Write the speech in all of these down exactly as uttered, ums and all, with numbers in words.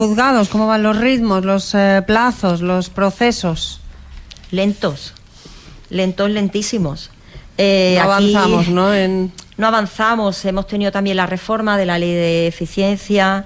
Juzgados, ¿cómo van los ritmos, los eh, plazos, los procesos? Lentos, lentos, lentísimos. Eh, no aquí avanzamos, ¿no? En... No avanzamos. Hemos tenido también la reforma de la ley de eficiencia,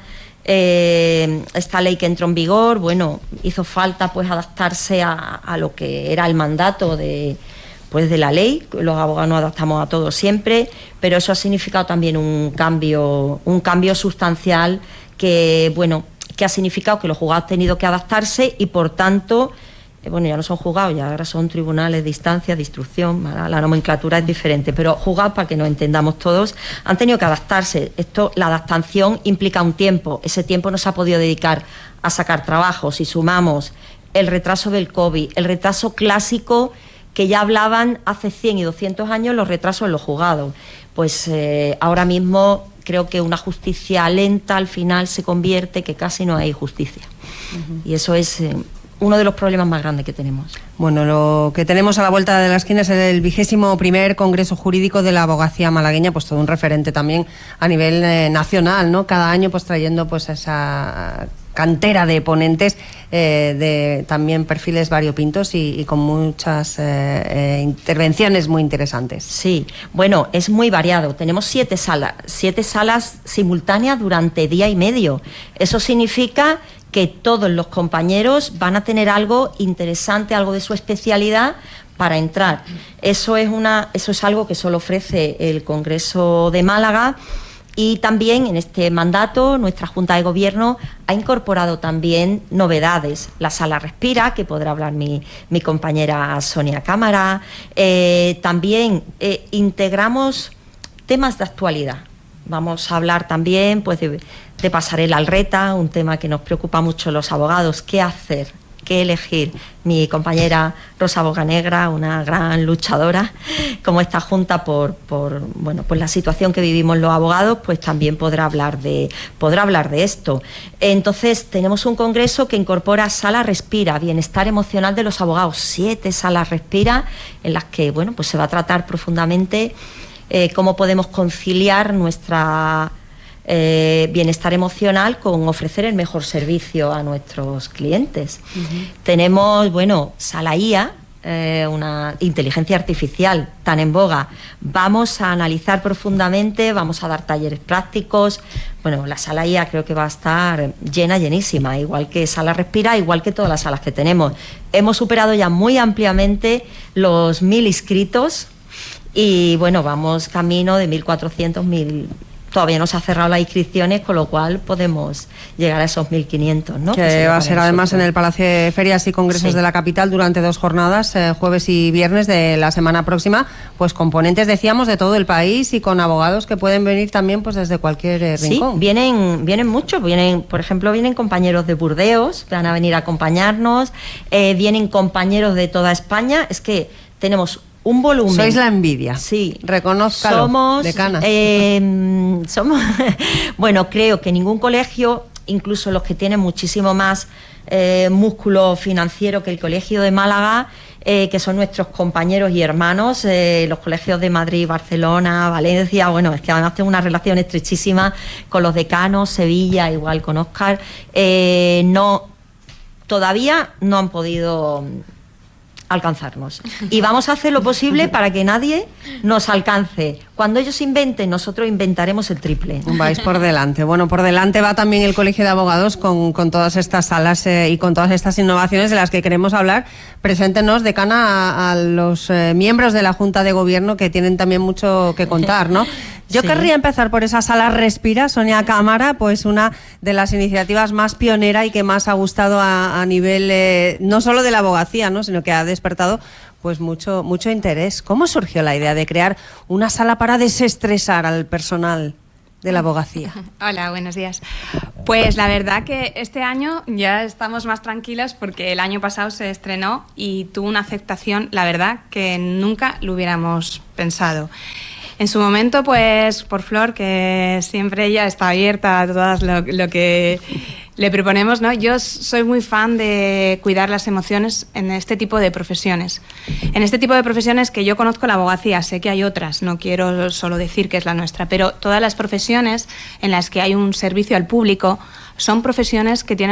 eh, esta ley que entró en vigor. Bueno, hizo falta pues adaptarse a, a lo que era el mandato de, pues, de la ley. Los abogados nos adaptamos a todo siempre, pero eso ha significado también un cambio, un cambio sustancial que, bueno, que ha significado que los juzgados han tenido que adaptarse y, por tanto, eh, bueno, ya no son juzgados, ya ahora son tribunales de instancia, de instrucción, la, la nomenclatura es diferente, pero juzgados, para que nos entendamos todos, han tenido que adaptarse. Esto, la adaptación implica un tiempo, ese tiempo no se ha podido dedicar a sacar trabajos. Si sumamos el retraso del COVID, el retraso clásico que ya hablaban hace cien y doscientos años, los retrasos en los juzgados, pues eh, ahora mismo creo que una justicia lenta al final se convierte que casi no hay justicia. Uh-huh. Y eso es eh, uno de los problemas más grandes que tenemos. Bueno, lo que tenemos a la vuelta de la esquina es el vigésimo primer Congreso Jurídico de la Abogacía Malagueña, pues todo un referente también a nivel eh, nacional, ¿no? Cada año pues trayendo pues esa cantera de ponentes eh, de también perfiles variopintos y, y con muchas eh, eh, intervenciones muy interesantes. Sí, bueno, es muy variado. Tenemos siete salas, siete salas simultáneas durante día y medio. Eso significa que todos los compañeros van a tener algo interesante, algo de su especialidad para entrar. Eso es una, eso es algo que solo ofrece el Congreso de Málaga. Y también en este mandato nuestra Junta de Gobierno ha incorporado también novedades. La sala Respira, que podrá hablar mi, mi compañera Sonia Cámara. Eh, también eh, integramos temas de actualidad. Vamos a hablar también pues, de, de pasarela al reta, un tema que nos preocupa mucho a los abogados. ¿Qué hacer? ¿Qué elegir? Mi compañera Rosa Bocanegra, una gran luchadora, como esta junta por, por bueno, pues la situación que vivimos los abogados, pues también podrá hablar de, podrá hablar de esto. Entonces, tenemos un congreso que incorpora Sala Respira, bienestar emocional de los abogados, siete salas Respira, en las que, bueno, pues se va a tratar profundamente eh, cómo podemos conciliar nuestra Eh, bienestar emocional con ofrecer el mejor servicio a nuestros clientes. Uh-huh. Tenemos, bueno, Sala I A, eh, una inteligencia artificial tan en boga. Vamos a analizar profundamente, vamos a dar talleres prácticos. Bueno, la Sala I A creo que va a estar llena, llenísima, igual que Sala Respira, igual que todas las salas que tenemos. Hemos superado ya muy ampliamente los mil inscritos y, bueno, vamos camino de mil cuatrocientos, mil... Todavía no se ha cerrado las inscripciones, con lo cual podemos llegar a esos mil quinientos, ¿no? Que, que va a ser además en el Palacio de Ferias y Congresos sí. de la capital durante dos jornadas, eh, jueves y viernes de la semana próxima, pues componentes, decíamos, de todo el país y con abogados que pueden venir también pues desde cualquier eh, rincón. Sí, vienen, vienen muchos, vienen, por ejemplo, vienen compañeros de Burdeos, que van a venir a acompañarnos, eh, vienen compañeros de toda España. Es que tenemos un volumen. Sois la envidia. Sí. Reconózcalo, somos, decana. Eh, somos, bueno, creo que ningún colegio, incluso los que tienen muchísimo más eh, músculo financiero que el Colegio de Málaga, eh, que son nuestros compañeros y hermanos, eh, los colegios de Madrid, Barcelona, Valencia, bueno, es que además tengo una relación estrechísima con los decanos, Sevilla, igual con Óscar, eh, no, todavía no han podido alcanzarnos. Y vamos a hacer lo posible para que nadie nos alcance. Cuando ellos inventen, nosotros inventaremos el triple. Vais por delante. Bueno, por delante va también el Colegio de Abogados con, con todas estas salas eh, y con todas estas innovaciones de las que queremos hablar. Preséntenos, decana, a, a los eh, miembros de la Junta de Gobierno que tienen también mucho que contar, ¿no? Yo sí. querría empezar por esa sala Respira, Sonia Cámara, pues una de las iniciativas más pionera y que más ha gustado a, a nivel eh, no solo de la abogacía, ¿no? Sino que ha despertado pues mucho, mucho interés. ¿Cómo surgió la idea de crear una sala para desestresar al personal de la abogacía? Hola, buenos días. Pues la verdad que este año ya estamos más tranquilos porque el año pasado se estrenó y tuvo una aceptación, la verdad, que nunca lo hubiéramos pensado. En su momento, pues, por Flor, que siempre ella está abierta a todo lo, lo que le proponemos, ¿no? Yo soy muy fan de cuidar las emociones en este tipo de profesiones. En este tipo de profesiones que yo conozco la abogacía, sé que hay otras, no quiero solo decir que es la nuestra, pero todas las profesiones en las que hay un servicio al público son profesiones que tienen